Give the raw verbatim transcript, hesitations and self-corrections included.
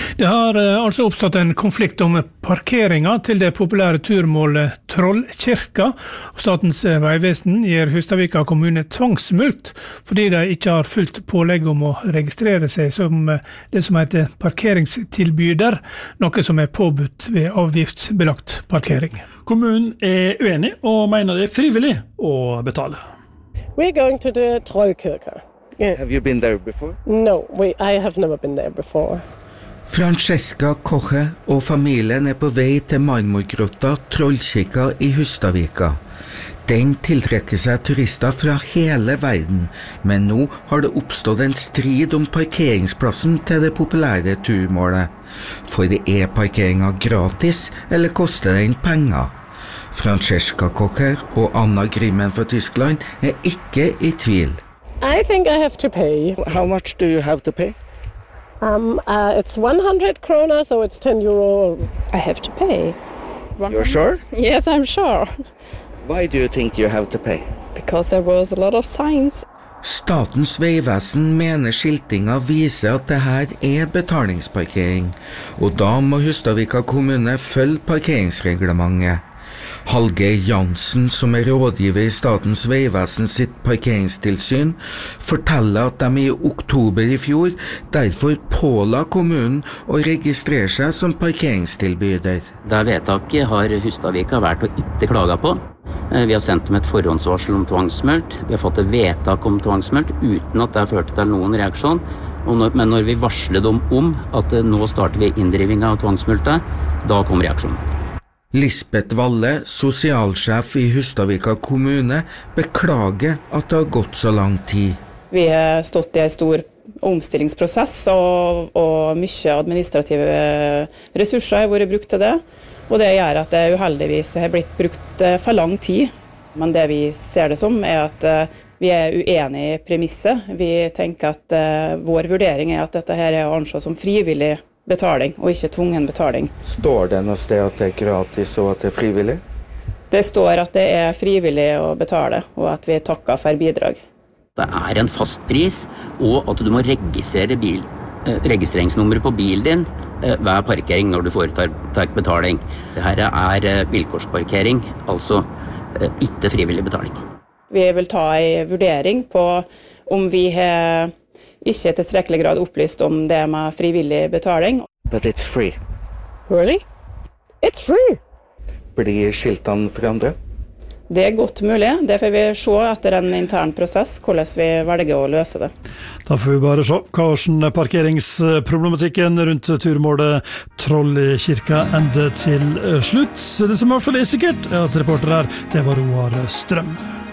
Det har altså oppstått en konflikt om parkeringen til det populære turmålet Trollkirka. Statens vegvesen gir Hustadvika kommune tvangsmulkt fordi de ikke har fulgt pålegg om å registrere seg som det som heter parkeringstilbyder, noe som er påbudt ved avgiftsbelagt parkering. Kommunen er uenig og mener det er frivillig å betale. We're going to the Trollkirka. Yeah. Have you been there before? No, we, I have never been there before. Francesca Koche og familien er på vei til marmorgrotta Trollkirka i Hustadvika. Den tiltrekker seg turister fra hele verden, men nå har det oppstått en strid om parkeringsplassen til det populære turmålet. For er parkeringen gratis, eller koster den penger? Francesca Koche og Anna Grimmen fra Tyskland er ikke i tvil. I think I have to pay. How much do you have to pay? Um, uh, it's one hundred kroner, so it's ten euro. I have to pay. You're sure? Yes, I'm sure. Why do you think you have to pay? Because there was a lot of signs. Statens vegvesen mener skiltinga viser at det her er betalingsparkering, og da må Hustadvika kommune følge parkeringsreglementet. Hallgeir Jansen, som er rådgiver i Statens vegvesen sitt parkeringstilsyn, forteller at de i oktober i fjor derfor påla kommunen å registrere seg som parkeringstilbyder. Det vedtaket har Hustadvika vært å ikke klage på. Vi har sendt dem et forhåndsvarsel om tvangsmulkt. Vi har fått et vedtak om tvangsmulkt uten at det har ført til noen reaksjon. Men når vi varslet dem om at nå starter vi inndriving av tvangsmulktet, da kom reaksjonen. Lisbeth Valle, sosialsjef i Hustadvika kommune, beklager at det har gått så lang tid. Vi har stått i en stor omstillingsprosess, og, og mye administrative ressurser har vært brukt til det. Og det gjør at det uheldigvis har blitt brukt for lang tid. Men det vi ser det som er at vi er uenige i premisset. Vi tenker at vår vurdering er at dette her er å anse som frivillig betaling, og ikke tvungen betaling. Står det noe sted at det er gratis og at det er frivillig? Det står at det er frivillig å betale, og at vi takker for bidrag. Det er en fast pris, og at du må registrere bil, eh, registreringsnummeret på bilen din eh, hver parkering når du foretar betaling. Dette er eh, vilkårsparkering, altså eh, ikke frivillig betaling. Vi vil ta en vurdering på om vi har ikke i tilstrekkelig grad opplyst om det med frivillig betaling. But it's free. Really? It's free! Blir skiltene forandret? Det er godt mulig. Det får vi se etter en intern prosess, hvordan vi velger å løse det. Da får vi bare se hvordan parkeringsproblematikken rundt turmålet Trollkirka ender til slutt. Det som i hvert fall er sikkert er at reporter her, det var Roar Strøm.